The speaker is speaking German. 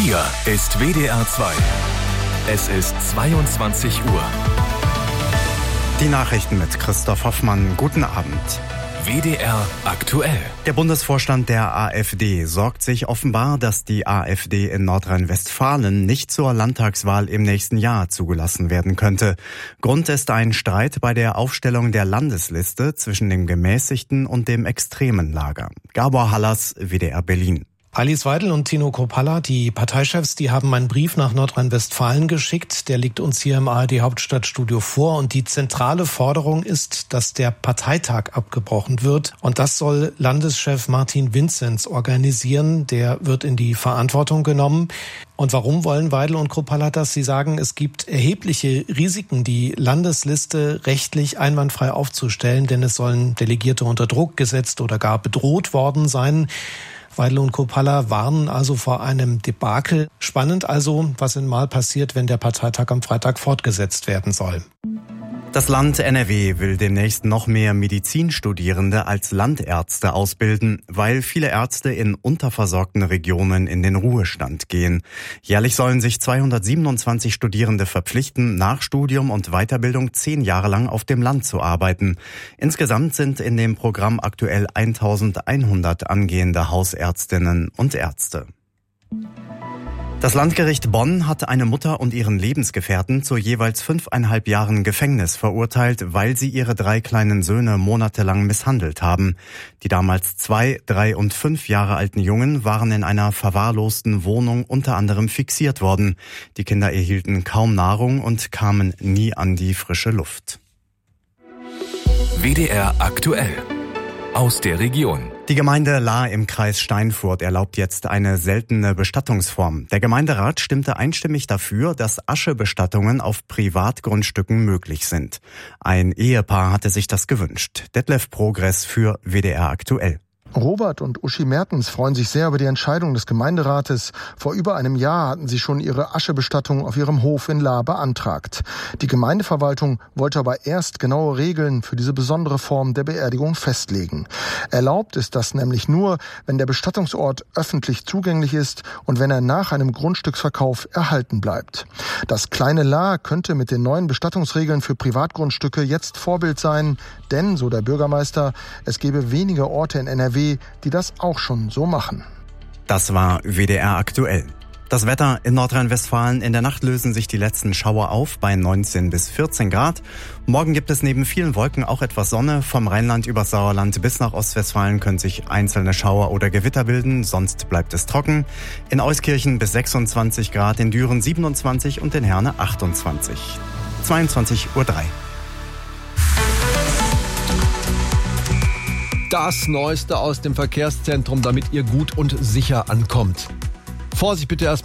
Hier ist WDR 2. Es ist 22 Uhr. Die Nachrichten mit Christoph Hoffmann. Guten Abend. WDR aktuell. Der Bundesvorstand der AfD sorgt sich offenbar, dass die AfD in Nordrhein-Westfalen nicht zur Landtagswahl im nächsten Jahr zugelassen werden könnte. Grund ist ein Streit bei der Aufstellung der Landesliste zwischen dem gemäßigten und dem extremen Lager. Gabor Hallas, WDR Berlin. Alice Weidel und Tino Kropalla, die Parteichefs, die haben einen Brief nach Nordrhein-Westfalen geschickt. Der liegt uns hier im ARD-Hauptstadtstudio vor. Und die zentrale Forderung ist, dass der Parteitag abgebrochen wird. Und das soll Landeschef Martin Vinzenz organisieren. Der wird in die Verantwortung genommen. Und warum wollen Weidel und Kropalla das? Sie sagen, es gibt erhebliche Risiken, die Landesliste rechtlich einwandfrei aufzustellen. Denn es sollen Delegierte unter Druck gesetzt oder gar bedroht worden sein. Weidel und Kropalla warnen also vor einem Debakel. Spannend also, was in Mal passiert, wenn der Parteitag am Freitag fortgesetzt werden soll. Das Land NRW will demnächst noch mehr Medizinstudierende als Landärzte ausbilden, weil viele Ärzte in unterversorgten Regionen in den Ruhestand gehen. Jährlich sollen sich 227 Studierende verpflichten, nach Studium und Weiterbildung 10 Jahre lang auf dem Land zu arbeiten. Insgesamt sind in dem Programm aktuell 1100 angehende Hausärztinnen und Ärzte. Das Landgericht Bonn hat eine Mutter und ihren Lebensgefährten zu jeweils 5,5 Jahren Gefängnis verurteilt, weil sie ihre 3 kleinen Söhne monatelang misshandelt haben. Die damals 2, 3 und 5 Jahre alten Jungen waren in einer verwahrlosten Wohnung unter anderem fixiert worden. Die Kinder erhielten kaum Nahrung und kamen nie an die frische Luft. WDR aktuell. Aus der Region. Die Gemeinde Lahr im Kreis Steinfurt erlaubt jetzt eine seltene Bestattungsform. Der Gemeinderat stimmte einstimmig dafür, dass Aschebestattungen auf Privatgrundstücken möglich sind. Ein Ehepaar hatte sich das gewünscht. Detlef Progress für WDR aktuell. Robert und Uschi Mertens freuen sich sehr über die Entscheidung des Gemeinderates. Vor über einem Jahr hatten sie schon ihre Aschebestattung auf ihrem Hof in Lahr beantragt. Die Gemeindeverwaltung wollte aber erst genaue Regeln für diese besondere Form der Beerdigung festlegen. Erlaubt ist das nämlich nur, wenn der Bestattungsort öffentlich zugänglich ist und wenn er nach einem Grundstücksverkauf erhalten bleibt. Das kleine Lahr könnte mit den neuen Bestattungsregeln für Privatgrundstücke jetzt Vorbild sein, denn, so der Bürgermeister, es gäbe wenige Orte in NRW, die das auch schon so machen. Das war WDR aktuell. Das Wetter in Nordrhein-Westfalen: In der Nacht lösen sich die letzten Schauer auf bei 19 bis 14 Grad. Morgen gibt es neben vielen Wolken auch etwas Sonne. Vom Rheinland übers Sauerland bis nach Ostwestfalen können sich einzelne Schauer oder Gewitter bilden, sonst bleibt es trocken. In Euskirchen bis 26 Grad, in Düren 27 und in Herne 28. 22:03 Uhr. Das Neueste aus dem Verkehrszentrum, damit ihr gut und sicher ankommt. Vorsicht bitte erstmal.